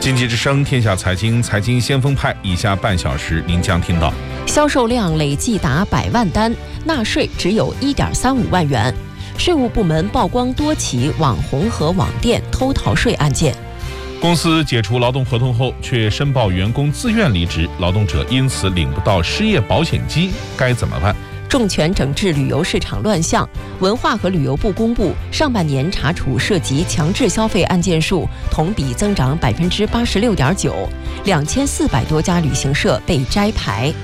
经济之声天下财经先锋派，以下半小时您将听到： 销售量累计达100万单，纳税只有1.35万元；税务部门曝光多起网红和网店偷逃税案件； 公司解除劳动合同后却申报员工自愿离职，劳动者因此领不到失业保险金，该怎么办？ 重拳整治旅游市场乱象，文化和旅游部公布，上半年查处涉及强制消费案件数同比增长86.9%，2400多家旅行社被摘牌。